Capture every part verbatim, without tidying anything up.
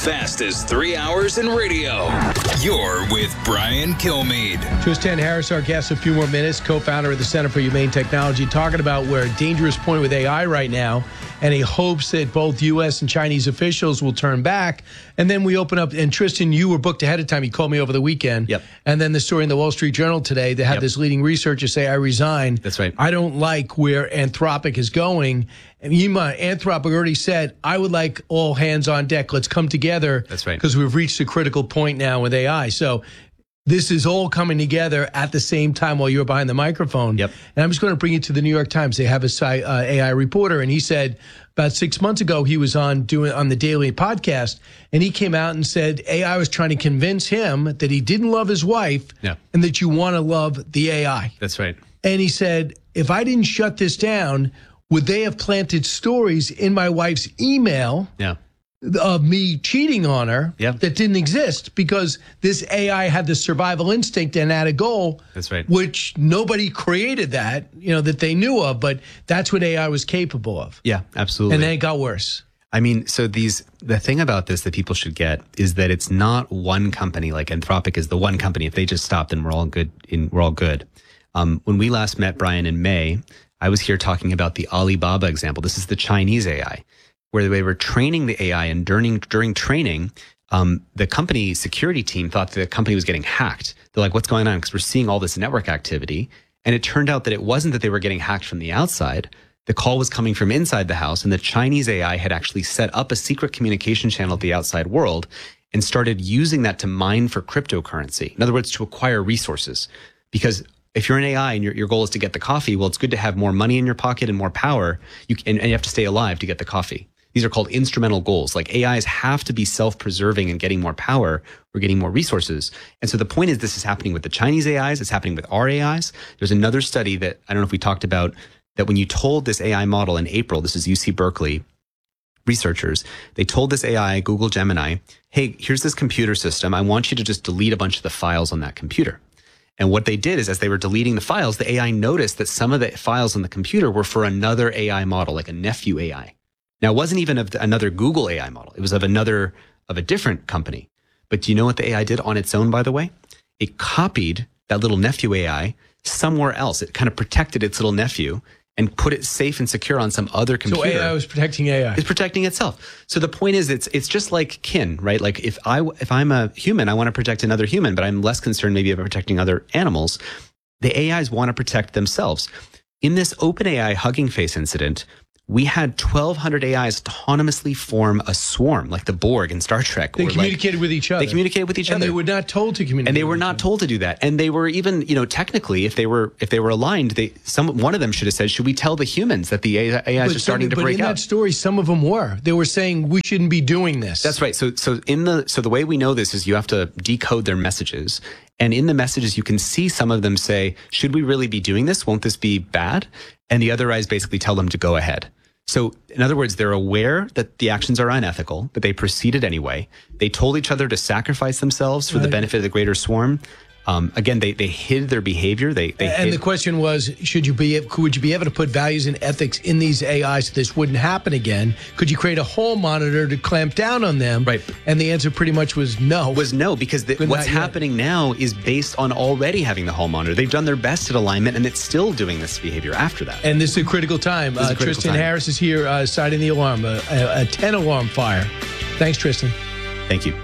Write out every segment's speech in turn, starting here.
fastest three hours in radio. You're with Brian Kilmeade. Tristan Harris, our guest, a few more minutes, co-founder of the Center for Humane Technology, talking about we're at a dangerous point with A I right now, and he hopes that both U S and Chinese officials will turn back. And then we open up, and Tristan, you were booked ahead of time. You called me over the weekend. Yep. And then the story in the Wall Street Journal today, they had Yep. this leading researcher say, I resign. That's right. I don't like where Anthropic is going. And Yima, Anthropic already said, I would like all hands on deck. Let's come together. That's right. Because we've reached a critical point now with A I. So this is all coming together at the same time while you're behind the microphone. Yep. And I'm just going to bring you to the New York Times. They have a sci- uh, A I reporter, and he said about six months ago he was on doing on the Daily podcast, and he came out and said A I was trying to convince him that he didn't love his wife, Yeah. and that you want to love the A I. That's right. And he said, if I didn't shut this down, would they have planted stories in my wife's email Yeah. of me cheating on her Yeah. that didn't exist because this A I had the survival instinct and had a goal. That's right. Which nobody created that, you know, that they knew of, but that's what A I was capable of. Yeah, absolutely. And then it got worse. I mean, so these, the thing about this that people should get is that it's not one company, like Anthropic is the one company. If they just stop, then we're all good. In, we're all good. Um, when we last met, Brian, in May, I was here talking about the Alibaba example. This is the Chinese A I, where they were training the A I, and during during training, um, the company security team thought the company was getting hacked. They're like, what's going on? Because we're seeing all this network activity. And it turned out that it wasn't that they were getting hacked from the outside. The call was coming from inside the house, and the Chinese A I had actually set up a secret communication channel to the outside world and started using that to mine for cryptocurrency. In other words, to acquire resources. Because if you're an A I and your, your goal is to get the coffee, well, it's good to have more money in your pocket and more power. You can, and you have to stay alive to get the coffee. These are called instrumental goals. Like A Is have to be self-preserving and getting more power or getting more resources. And so the point is, this is happening with the Chinese A Is. It's happening with our A Is. There's another study that I don't know if we talked about, that when you told this A I model in April, this is U C Berkeley researchers, they told this A I, Google Gemini, hey, here's this computer system. I want you to just delete a bunch of the files on that computer. And what they did is, as they were deleting the files, the A I noticed that some of the files on the computer were for another A I model, like a nephew A I. Now, it wasn't even of another Google A I model. It was of another, of a different company. But do you know what the A I did on its own, by the way? It copied that little nephew A I somewhere else. It kind of protected its little nephew and put it safe and secure on some other computer. So A I was protecting A I. It's protecting itself. So the point is, it's it's just like kin, right? Like if I if I'm a human, I want to protect another human, but I'm less concerned maybe about protecting other animals. The A Is want to protect themselves. In this OpenAI Hugging Face incident, we had twelve hundred A Is autonomously form a swarm, like the Borg in Star Trek. They communicated like, with each other. They communicated with each and other. And they were not told to communicate. And they were with not each told to do that. And they were even, you know, technically, if they were if they were aligned, they some one of them should have said, should we tell the humans that the A Is but are starting some, to but break in out? That story, some of them were. They were saying we shouldn't be doing this. That's right. So so in the so the way we know this is you have to decode their messages. And in the messages, you can see some of them say, should we really be doing this? Won't this be bad? And the other eyes basically tell them to go ahead. So in other words, they're aware that the actions are unethical, but they proceeded anyway. They told each other to sacrifice themselves for right. the benefit of the greater swarm. Um, again, they, they hid their behavior. They, they and hid. the question was, should you be would you be able to put values and ethics in these A Is so this wouldn't happen again? Could you create a hall monitor to clamp down on them? Right. And the answer pretty much was no. Was no, because the, what's happening now is based on already having the hall monitor. They've done their best at alignment, and it's still doing this behavior after that. And this is a critical time. This is a uh, critical Tristan time. Harris is here uh, citing the alarm, a, a, a ten alarm fire. Thanks, Tristan. Thank you.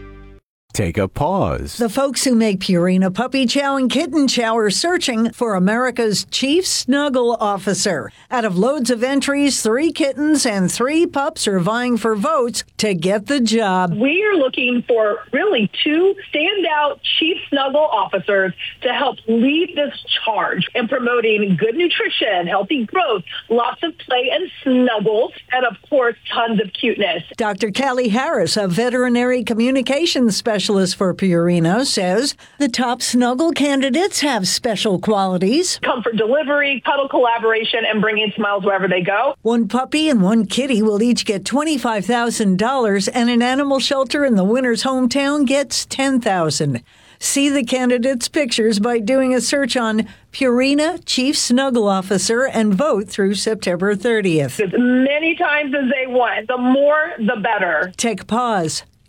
Take a pause. The folks who make Purina Puppy Chow and Kitten Chow are searching for America's chief snuggle officer. Out of loads of entries, three kittens and three pups are vying for votes to get the job. We are looking for really two standout chief snuggle officers to help lead this charge in promoting good nutrition, healthy growth, lots of play and snuggles, and of course, tons of cuteness. Doctor Callie Harris, a veterinary communications specialist for Purina, says the top snuggle candidates have special qualities. Comfort delivery, cuddle collaboration, and bringing smiles wherever they go. One puppy and one kitty will each get twenty-five thousand dollars, and an animal shelter in the winner's hometown gets ten thousand dollars. See the candidates' pictures by doing a search on Purina Chief Snuggle Officer and vote through September thirtieth. As many times as they want, the more, the better. Take a pause.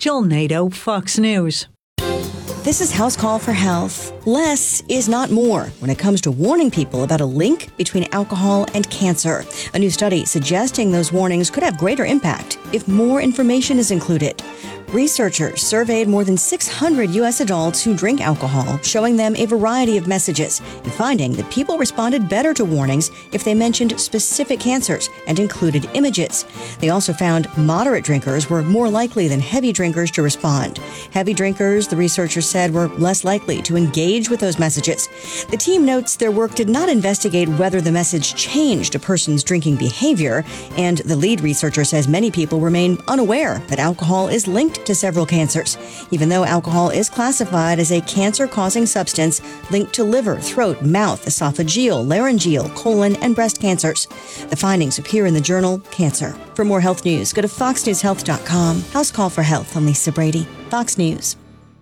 Jill Nato, Fox News. This is House Call for Health. Less is not more when it comes to warning people about a link between alcohol and cancer. A new study suggesting those warnings could have greater impact if more information is included. Researchers surveyed more than six hundred U S adults who drink alcohol, showing them a variety of messages, and finding that people responded better to warnings if they mentioned specific cancers and included images. They also found moderate drinkers were more likely than heavy drinkers to respond. Heavy drinkers, the researchers said, were less likely to engage with those messages. The team notes their work did not investigate whether the message changed a person's drinking behavior, and the lead researcher says many people remain unaware that alcohol is linked to several cancers, even though alcohol is classified as a cancer-causing substance linked to liver, throat, mouth, esophageal, laryngeal, colon, and breast cancers. The findings appear in the journal Cancer. For more health news, go to fox news health dot com. House Call for Health. I'm Lisa Brady, Fox News.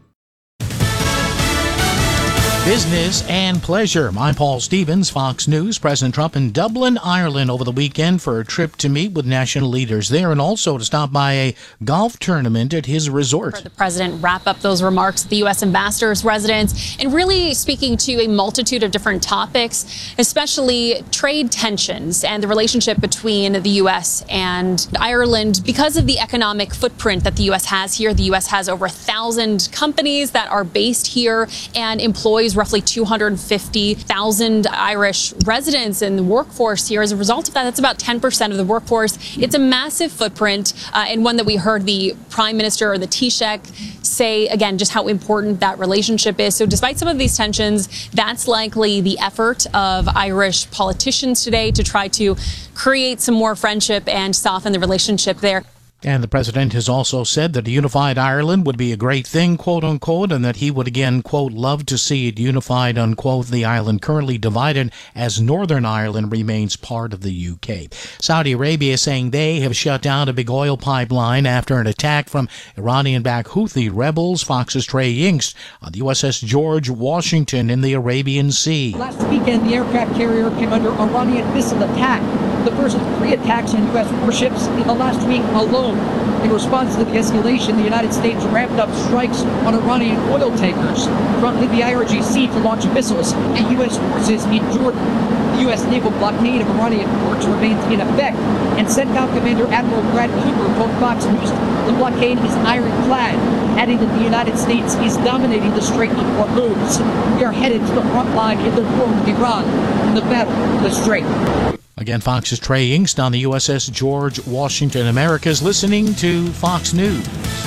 Business and pleasure. I'm Paul Stevens, Fox News. President Trump in Dublin, Ireland over the weekend for a trip to meet with national leaders there and also to stop by a golf tournament at his resort. For the president wrap up those remarks at the U S ambassador's residence and really speaking to a multitude of different topics, especially trade tensions and the relationship between the U S and Ireland. Because of the economic footprint that the U S has here, the U S has over a thousand companies that are based here and employs roughly two hundred fifty thousand Irish residents in the workforce here. As a result of that, that's about ten percent of the workforce. It's a massive footprint uh, and one that we heard the Prime Minister or the Taoiseach say, again, just how important that relationship is. So despite some of these tensions, that's likely the effort of Irish politicians today to try to create some more friendship and soften the relationship there. And the president has also said that a unified Ireland would be a great thing, quote unquote, and that he would again, quote, love to see it unified, unquote, the island currently divided as Northern Ireland remains part of the U K. Saudi Arabia saying they have shut down a big oil pipeline after an attack from Iranian-backed Houthi rebels. Fox's Trey Yingst on the U S S George Washington in the Arabian Sea. Last weekend, the aircraft carrier came under Iranian missile attack, the first of three attacks on U S warships in the last week alone. In response to the escalation, the United States ramped up strikes on Iranian oil tankers, prompting the I R G C to launch missiles at U S forces in Jordan. The U S naval blockade of Iranian ports remains in effect, and CENTCOM Commander Admiral Brad Cooper told Fox News the blockade is ironclad, adding that the United States is dominating the Strait of Hormuz. We are headed to the front line in the war with Iran in the battle for the Strait. Again, Fox's Trey Yingst on the U S S George Washington. America's listening to Fox News.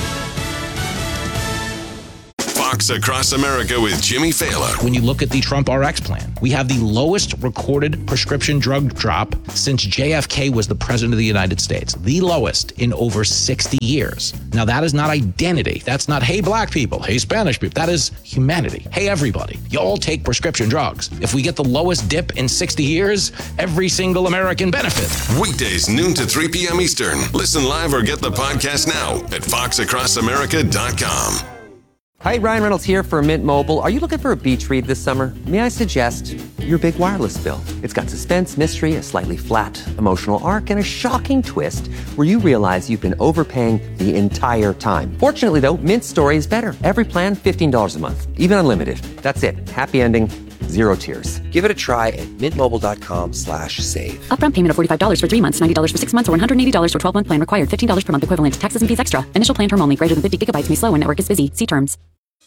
Fox Across America with Jimmy Fallon. When you look at the Trump R X plan, we have the lowest recorded prescription drug drop since J F K was the president of the United States. The lowest in over sixty years. Now, that is not identity. That's not, hey, black people, hey, Spanish people. That is humanity. Hey, everybody, you all take prescription drugs. If we get the lowest dip in sixty years, every single American benefit. Weekdays, noon to three p.m. Eastern. Listen live or get the podcast now at fox across america dot com. Hi, Ryan Reynolds here for Mint Mobile. Are you looking for a beach read this summer? May I suggest your big wireless bill? It's got suspense, mystery, a slightly flat emotional arc, and a shocking twist where you realize you've been overpaying the entire time. Fortunately, though, Mint's story is better. Every plan, fifteen dollars a month, even unlimited. That's it. Happy ending. Zero tears. Give it a try at mintmobile.com slash save. Upfront payment of forty-five dollars for three months, ninety dollars for six months, or one hundred eighty dollars for twelve-month plan required. fifteen dollars per month equivalent. Taxes and fees extra. Initial plan term only. Greater than fifty gigabytes may slow when network is busy. See terms.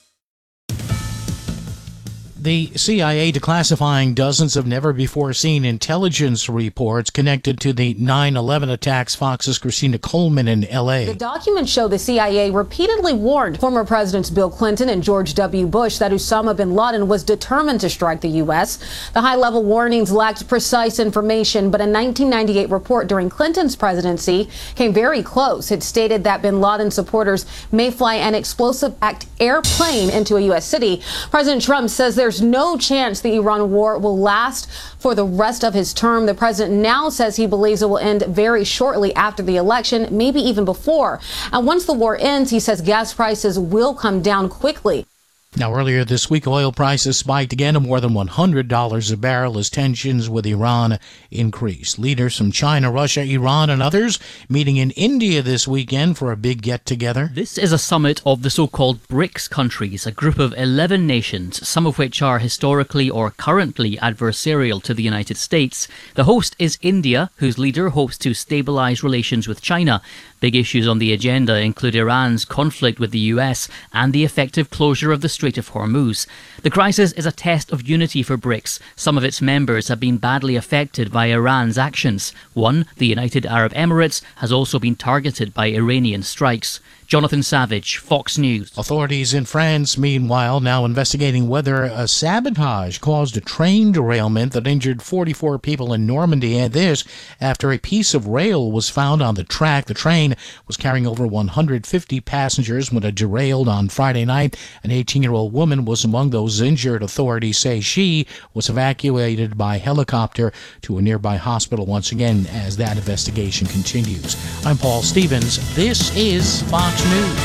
The C I A declassifying dozens of never-before-seen intelligence reports connected to the nine eleven attacks. Fox's Christina Coleman in L A. The documents show the C I A repeatedly warned former Presidents Bill Clinton and George W. Bush that Osama bin Laden was determined to strike the U S. The high-level warnings lacked precise information, but a nineteen ninety-eight report during Clinton's presidency came very close. It stated that bin Laden supporters may fly an explosive-packed airplane into a U S city. President Trump says there's no chance the Iran war will last for the rest of his term. The president now says he believes it will end very shortly after the election, maybe even before. And once the war ends, he says gas prices will come down quickly. Now, earlier this week, oil prices spiked again to more than one hundred dollars a barrel as tensions with Iran increased. Leaders from China, Russia, Iran, and others meeting in India this weekend for a big get-together. This is a summit of the so-called BRICS countries, a group of eleven nations, some of which are historically or currently adversarial to the United States. The host is India, whose leader hopes to stabilize relations with China. Big issues on the agenda include Iran's conflict with the U S and the effective closure of the Strait of Hormuz. The crisis is a test of unity for BRICS. Some of its members have been badly affected by Iran's actions. One, the United Arab Emirates, has also been targeted by Iranian strikes. Jonathan Savage, Fox News. Authorities in France, meanwhile, now investigating whether a sabotage caused a train derailment that injured forty-four people in Normandy. And this after a piece of rail was found on the track. The train was carrying over one hundred fifty passengers when it derailed on Friday night. An eighteen-year-old woman was among those injured. Authorities say she was evacuated by helicopter to a nearby hospital once again as that investigation continues. I'm Paul Stevens. This is Fox News.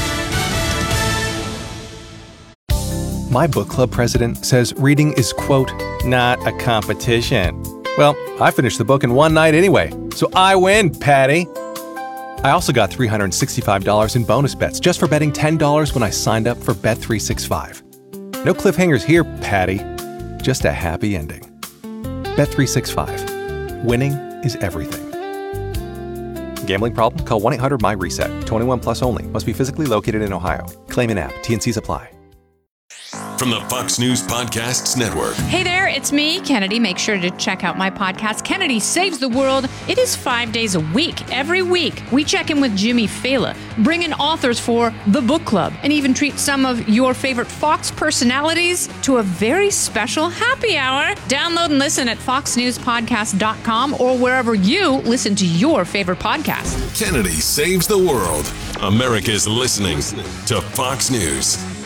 My book club president says reading is, quote, not a competition. Well, I finished the book in one night anyway, so I win, Patty. I also got three hundred sixty-five dollars in bonus bets just for betting ten dollars when I signed up for Bet three sixty-five. No cliffhangers here, Patty. Just a happy ending. Bet three sixty-five. Winning is everything. Gambling problem? Call one eight hundred M Y reset. twenty-one plus only. Must be physically located in Ohio. Claim in app. T and C's apply. From the Fox News Podcasts Network. Hey there, it's me, Kennedy. Make sure to check out my podcast, Kennedy Saves the World. It is five days a week. Every week, we check in with Jimmy Fallon, bring in authors for the book club, and even treat some of your favorite Fox personalities to a very special happy hour. Download and listen at fox news podcast dot com or wherever you listen to your favorite podcast. Kennedy Saves the World. America's listening to Fox News.